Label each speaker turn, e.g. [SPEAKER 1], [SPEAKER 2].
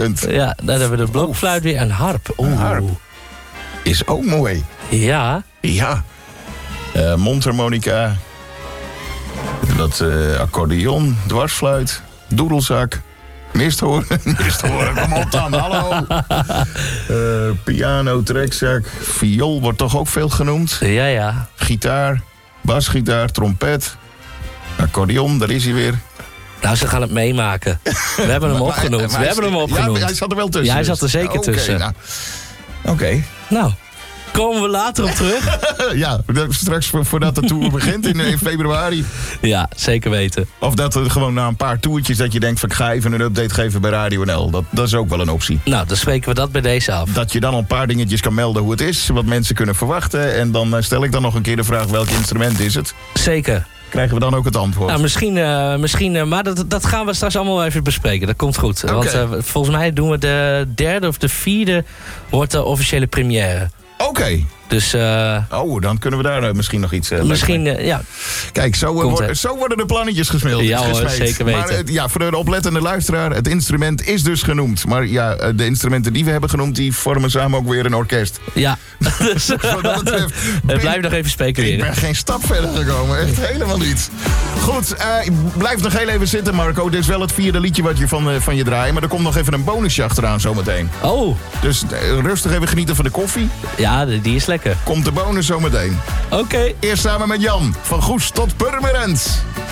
[SPEAKER 1] uitstekend.
[SPEAKER 2] Ja, dan hebben we de blokfluit weer. Een harp.
[SPEAKER 1] Een harp. Is ook mooi.
[SPEAKER 2] Ja.
[SPEAKER 1] Ja. Mondharmonica. Dat accordeon, dwarsfluit, doedelzak. Misthoorn, kom op dan, hallo. Piano, trekzak, viool wordt toch ook veel genoemd.
[SPEAKER 2] Ja.
[SPEAKER 1] Gitaar, basgitaar, trompet, accordeon, daar is hij weer.
[SPEAKER 2] Nou, ze gaan het meemaken. We hebben hem opgenoemd.
[SPEAKER 1] Ja, maar hij zat er wel tussen.
[SPEAKER 2] Ja, hij zat er zeker tussen.
[SPEAKER 1] Oké.
[SPEAKER 2] Nou, komen we later op terug?
[SPEAKER 1] Ja, straks voordat de tour begint in februari.
[SPEAKER 2] Ja, zeker weten.
[SPEAKER 1] Of dat er gewoon na een paar toertjes dat je denkt van ik ga even een update geven bij Radio NL. Dat is ook wel een optie.
[SPEAKER 2] Nou, dan spreken we dat bij deze af.
[SPEAKER 1] Dat je dan al een paar dingetjes kan melden hoe het is, wat mensen kunnen verwachten. En dan stel ik dan nog een keer de vraag welk instrument is het.
[SPEAKER 2] Zeker.
[SPEAKER 1] Krijgen we dan ook het antwoord?
[SPEAKER 2] Nou, misschien maar dat gaan we straks allemaal even bespreken. Dat komt goed.
[SPEAKER 1] Okay.
[SPEAKER 2] Want volgens mij doen we de derde of de vierde wordt de officiële première.
[SPEAKER 1] Oké.
[SPEAKER 2] Dus,
[SPEAKER 1] dan kunnen we daar misschien nog iets
[SPEAKER 2] ja.
[SPEAKER 1] Kijk, zo worden de plannetjes gesmeeld.
[SPEAKER 2] Ja hoor, zeker weten.
[SPEAKER 1] Maar voor de oplettende luisteraar, het instrument is dus genoemd. Maar ja, de instrumenten die we hebben genoemd, die vormen samen ook weer een orkest.
[SPEAKER 2] Ja.
[SPEAKER 1] Dus wat dat betreft...
[SPEAKER 2] Blijf nog even speculeren.
[SPEAKER 1] Ik ben geen stap verder gekomen, echt helemaal niet. Goed, blijf nog heel even zitten, Marco. Dit is wel het vierde liedje wat je van je draait. Maar er komt nog even een bonusje achteraan zometeen.
[SPEAKER 2] Oh.
[SPEAKER 1] Dus rustig even genieten van de koffie.
[SPEAKER 2] Ja, die is lekker.
[SPEAKER 1] Komt de bonus zometeen.
[SPEAKER 2] Oké.
[SPEAKER 1] Eerst samen met Jan. Van Goes tot Purmerend.